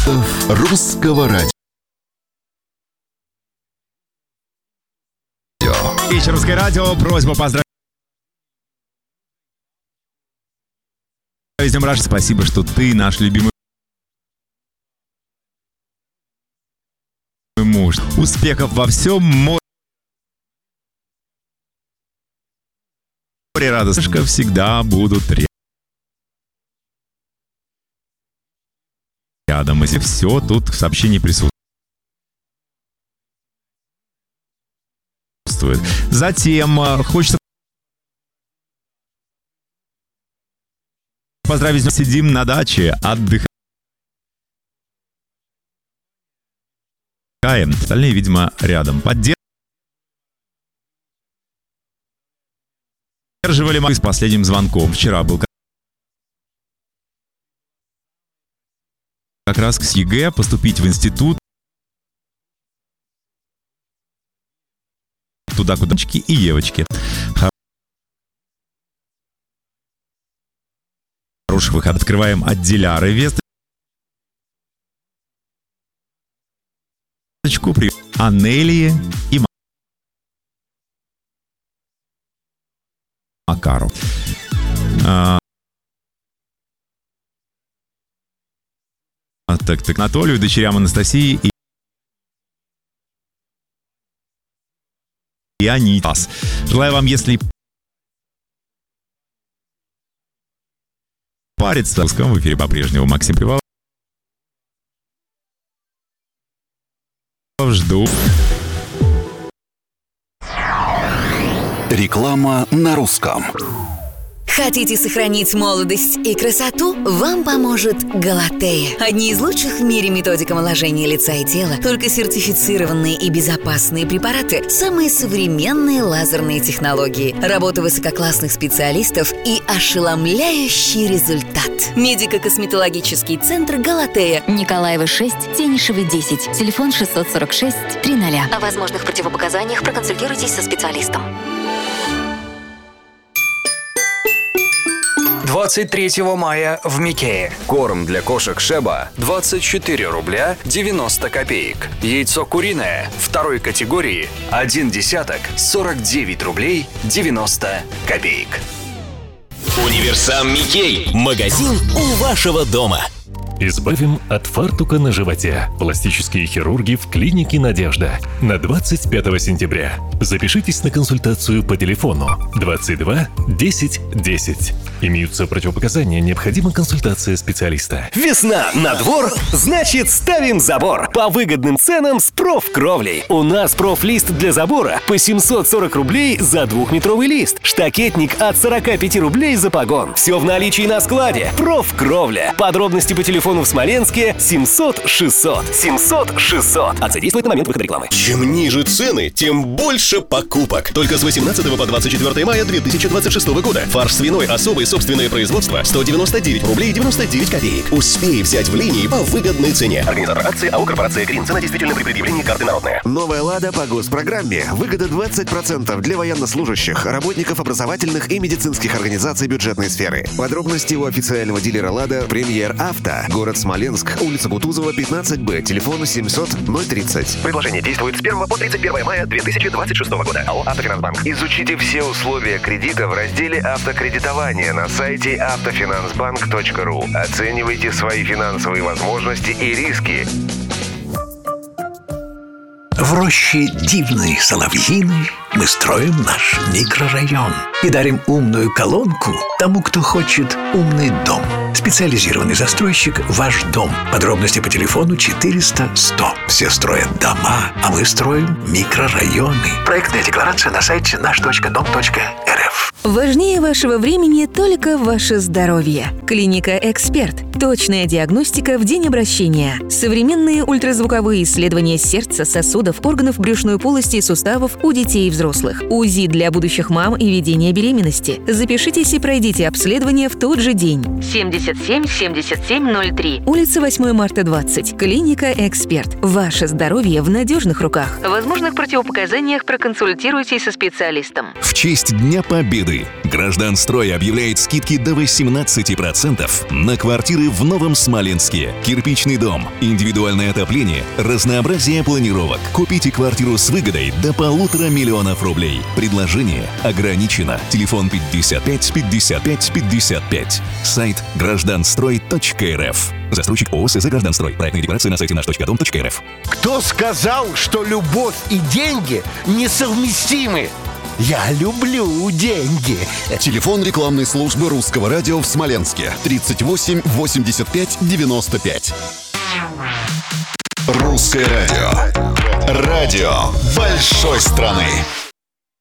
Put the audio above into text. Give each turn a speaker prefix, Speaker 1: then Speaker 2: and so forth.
Speaker 1: Русского радио.
Speaker 2: Вечер Русское радио. Просьба поздравить с днем рождения. Спасибо, что ты наш любимый муж. Успехов во всем. Море радости всегда будут рядом. Если все, тут в сообщении присутствует. Затем хочется поздравить. Сидим на даче, отдыхаем. Остальные, видимо, рядом. Поддерживали мы с последним звонком. Вчера был как раз с ЕГЭ, поступить в институт. Туда, куда девочки и девочки. Хороший выход. Открываем отделяры. Весточку при Анелии и Макару. Так, Анатолию, дочерям Анастасии и Анитас. Желаю вам, если париться, в эфире по-прежнему Максим Привалов. Жду.
Speaker 1: Реклама на русском.
Speaker 3: Хотите сохранить молодость и красоту? Вам поможет Галатея. Одни из лучших в мире методик омоложения лица и тела, только сертифицированные и безопасные препараты, самые современные лазерные технологии, работа высококлассных специалистов и ошеломляющий результат. Медико-косметологический центр Галатея.
Speaker 4: Николаева 6, Тенишева 10. Телефон 646 300. О возможных противопоказаниях проконсультируйтесь со специалистом.
Speaker 5: 23 мая в Микее. Корм для кошек Шеба 24 рубля 90 копеек. Яйцо куриное второй категории 1 десяток 49 рублей 90 копеек.
Speaker 6: Универсам Микей. Магазин у вашего дома.
Speaker 7: Избавим от фартука на животе. Пластические хирурги в клинике «Надежда». На 25 сентября. Запишитесь на консультацию по телефону 22 10 10. Имеются противопоказания, необходима консультация специалиста.
Speaker 6: Весна на двор, значит ставим забор. По выгодным ценам с профкровлей. У нас профлист для забора по 740 рублей за 2-метровый лист. Штакетник от 45 рублей за погон. Все в наличии на складе. Профкровля. Подробности по телефону в Смоленске 700-600. 700-600. А действует на момент выхода рекламы.
Speaker 8: Чем ниже цены, тем больше покупок. Только с 18 по 24 мая 2026 года. Фарш свиной особый собственное производство 199 рублей 99 копеек. Успей взять в линии по выгодной цене. Организатор акции АО «Корпорация Грин». Цена действительно при предъявлении карты народная.
Speaker 9: Новая «Лада» по госпрограмме. Выгода 20% для военнослужащих, работников образовательных и медицинских организаций бюджетной сферы. Подробности у официального дилера «Лада» «Премьер Авто». Город Смоленск, улица Кутузова, 15Б, телефон 700-030.
Speaker 8: Предложение действует с 1 по 31 мая 2026 года. АО «Автофинансбанк».
Speaker 9: Изучите все условия кредита в разделе «Автокредитование» на сайте автофинансбанк.ру. Оценивайте свои финансовые возможности и риски.
Speaker 10: В роще дивной соловьиной мы строим наш микрорайон и дарим умную колонку тому, кто хочет умный дом. Специализированный застройщик «Ваш дом». Подробности по телефону 400-100. Все строят дома, а мы строим микрорайоны. Проектная декларация на сайте наш.дом.рф.
Speaker 3: Важнее вашего времени только ваше здоровье. Клиника «Эксперт». Точная диагностика в день обращения. Современные ультразвуковые исследования сердца, сосудов, органов брюшной полости и суставов у детей и взрослых. УЗИ для будущих мам и ведения беременности. Запишитесь и пройдите обследование в тот же день. 77-77-03. Улица 8 марта, 20. Клиника «Эксперт». Ваше здоровье в надежных руках. О возможных противопоказаниях проконсультируйтесь со специалистом.
Speaker 11: В честь Дня Победы Гражданстрой объявляет скидки до 18% на квартиры
Speaker 1: вы в Новом Смоленске. Кирпичный дом, индивидуальное отопление, разнообразие планировок. Купите квартиру с выгодой до 1,5 миллиона рублей. Предложение ограничено. Телефон 55 55 55. Сайт гражданстрой.рф. Застройщик ООО «СЗ Гражданстрой». Проектная декларация на сайте наш.дом.рф.
Speaker 11: Кто сказал, что любовь и деньги несовместимы? Я люблю деньги.
Speaker 12: Телефон рекламной службы Русского радио в Смоленске. 38 85 95. Русское радио. Радио большой страны.